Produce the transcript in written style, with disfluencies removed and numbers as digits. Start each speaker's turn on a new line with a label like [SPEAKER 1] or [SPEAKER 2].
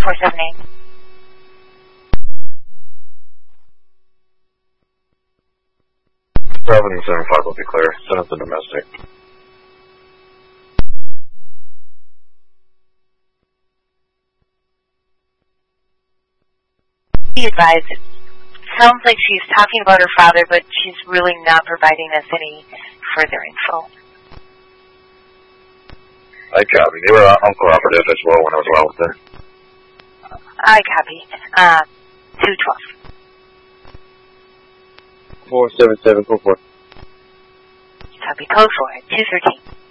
[SPEAKER 1] 478.
[SPEAKER 2] 775 will be clear. Send us the domestic.
[SPEAKER 1] Be advised, it sounds like she's talking about her father, but she's really not providing us any further info.
[SPEAKER 2] I copy. They were uncooperative as well when I was well with her.
[SPEAKER 1] I copy. 212.
[SPEAKER 2] 477, code 4.
[SPEAKER 1] Copy, code 4, 213.